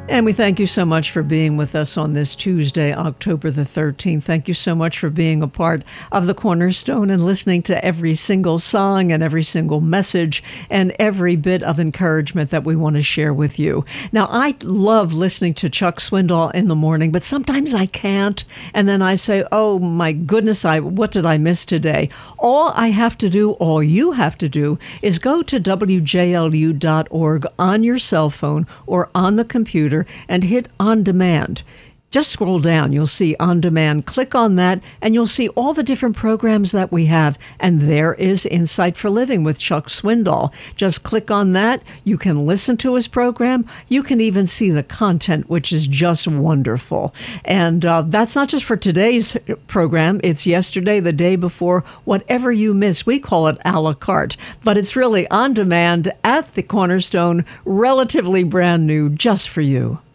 And we thank you so much for being with us on this Tuesday, October the 13th. Thank you so much for being a part of the Cornerstone and listening to every single song and every single message and every bit of encouragement that we want to share with you. Now, I love listening to Chuck Swindoll in the morning, but sometimes I can't. And then I say, oh my goodness, what did I miss today? All you have to do is go to WJLU.org on your cell phone or on the computer and hit On Demand. Just scroll down, you'll see On Demand. Click on that, and you'll see all the different programs that we have. And there is Insight for Living with Chuck Swindoll. Just click on that. You can listen to his program. You can even see the content, which is just wonderful. And that's not just for today's program. It's yesterday, the day before, whatever you miss. We call it a la carte. But it's really on demand at the Cornerstone, relatively brand new, just for you.